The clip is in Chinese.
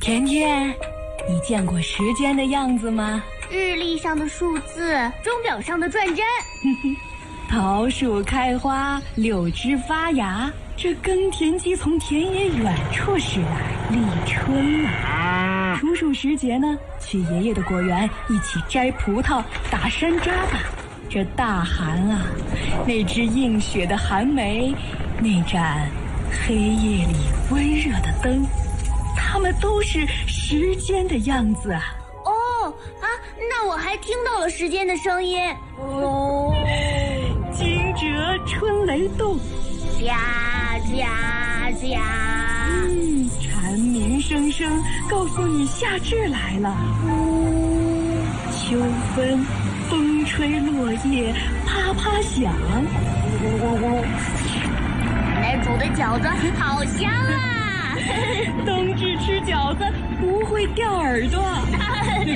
甜甜，你见过时间的样子吗？ 日历上的数字，钟表上的转针。 桃树开花，柳枝发芽，这耕田机从田野远处驶来，立春了。处暑时节呢，去爷爷的果园一起摘葡萄、打山楂吧。这大寒啊，那只映雪的寒梅，那盏黑夜里温热的灯，它们都是时间的样子啊。 那我还听到了时间的声音。 惊蛰春雷动， 呀呀呀！ 蝉鸣声声告诉你夏至来了。秋分，风吹落叶啪啪响。 奶奶煮的饺子好香啊！ 冬至吃饺子不会掉耳朵。